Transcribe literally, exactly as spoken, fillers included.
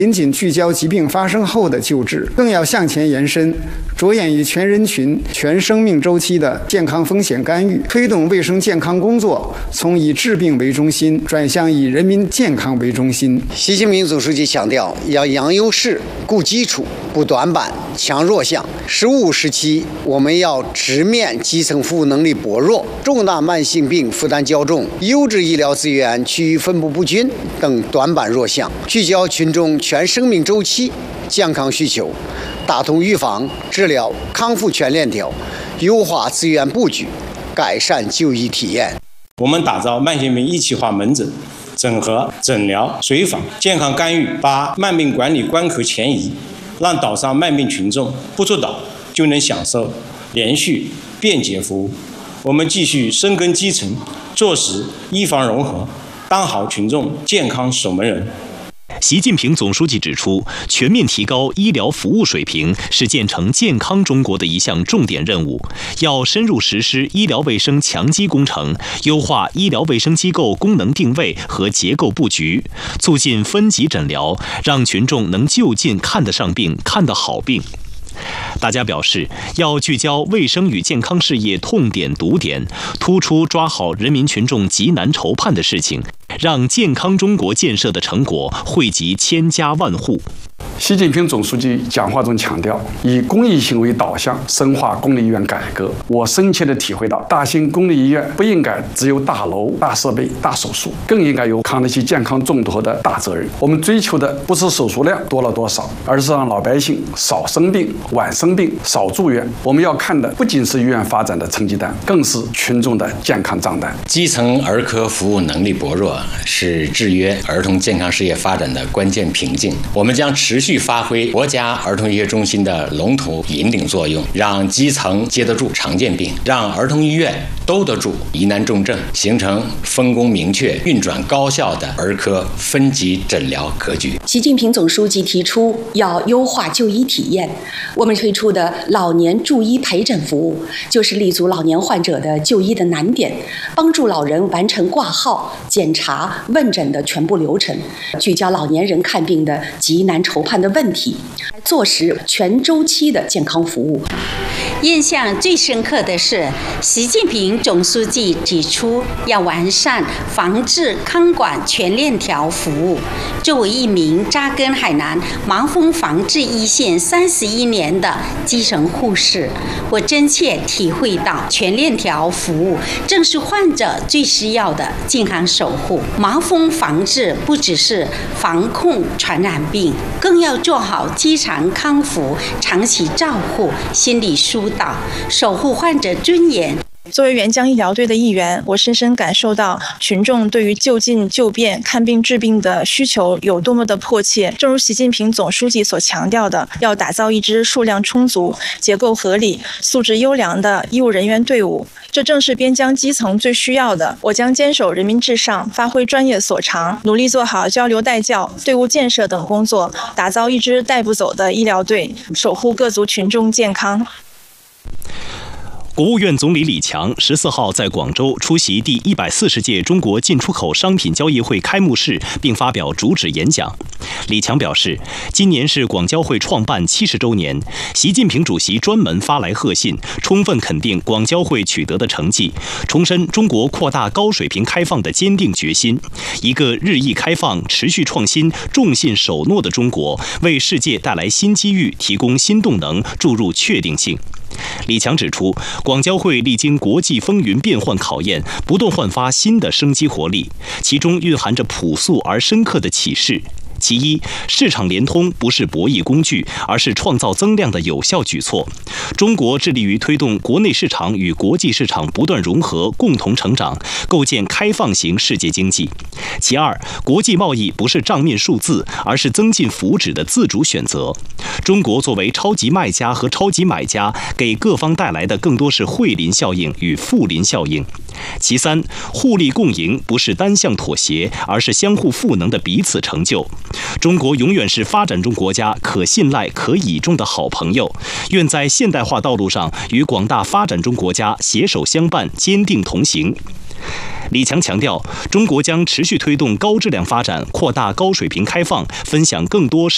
仅仅聚焦疾病发生后的救治，更要向前延伸，着眼于全人群、全生命周期的健康风险干预，推动卫生健康工作从以治病为中心转向以人民健康为中心。 习近平总书记强调，要扬优势、固基础、补短板、强弱项。十五时期，我们要直面基层服务能力薄弱、重大慢性病负担较重、优质医疗资源区域分布不均等短板弱项，聚焦群众全生命周期健康需求，打通预防、治疗、康复全链条，优化资源布局，改善就医体验。 我们打造慢性病一体化门诊，整合诊疗、随访、健康干预，把慢病管理关口前移，让岛上慢病群众不出岛就能享受连续便捷服务。我们继续深耕基层，做实医防融合，当好群众健康守门人。 习近平总书记指出，全面提高医疗服务水平是建成健康中国的一项重点任务。要深入实施医疗卫生强基工程，优化医疗卫生机构功能定位和结构布局，促进分级诊疗，让群众能就近看得上病、看得好病。大家表示，要聚焦卫生与健康事业痛点堵点，突出抓好人民群众急难愁盼的事情，让健康中国建设的成果惠及千家万户。 习近平总书记讲话中强调，以公益性为导向，深化公立医院改革。我深切地体会到，大型公立医院不应该只有大楼、大设备、大手术，更应该有扛得起健康重托的大责任。我们追求的不是手术量多了多少，而是让老百姓少生病、晚生病、少住院。我们要看的不仅是医院发展的成绩单，更是群众的健康账单。 基层儿科服务能力薄弱是制约儿童健康事业发展的关键瓶颈。我们将持续发挥国家儿童医学中心的龙头引领作用，让基层接得住常见病，让儿童医院兜得住疑难重症，形成分工明确、运转高效的儿科分级诊疗格局。 习近平总书记提出要优化就医体验，我们推出的老年助医陪诊服务，就是立足老年患者的就医的难点，帮助老人完成挂号、检查、问诊的全部流程，聚焦老年人看病的急难愁盼的问题，做实全周期的健康服务。 印象最深刻的是，习近平总书记指出要完善防治康管全链条服务。作为一名扎根海南麻风防治一线三十一年的基层护士，我真切体会到全链条服务正是患者最需要的健康守护。麻风防治不只是防控传染病，更要做好基层康复、长期照护、心理疏导，守护患者尊严。 作为援疆医疗队的一员，我深深感受到群众对于就近就便、看病治病的需求有多么的迫切。正如习近平总书记所强调的，要打造一支数量充足、结构合理、素质优良的医务人员队伍，这正是边疆基层最需要的。我将坚守人民至上，发挥专业所长，努力做好交流带教、队伍建设等工作，打造一支带不走的医疗队，守护各族群众健康。 国务院总理李强十四号在广州出席第一百四十届中国进出口商品交易会开幕式，并发表主旨演讲。李强表示，今年是广交会创办七十周年，习近平主席专门发来贺信，充分肯定广交会取得的成绩，重申中国扩大高水平开放的坚定决心。一个日益开放、持续创新、重信守诺的中国，为世界带来新机遇，提供新动能，注入确定性。李强指出，广交会历经国际风云变幻考验，不断焕发新的生机活力，其中蕴含着朴素而深刻的启示。其一，市场联通不是博弈工具，而是创造增量的有效举措。中国致力于推动国内市场与国际市场不断融合、共同成长，构建开放型世界经济。其二，国际贸易不是账面数字，而是增进福祉的自主选择。中国作为超级卖家和超级买家，给各方带来的更多是惠邻效应与富邻效应。其三，互利共赢不是单向妥协，而是相互赋能的彼此成就。中国永远是发展中国家可信赖、可倚重的好朋友，愿在现代化道路上与广大发展中国家携手相伴、坚定同行。李强强调，中国将持续推动高质量发展，扩大高水平开放，分享更多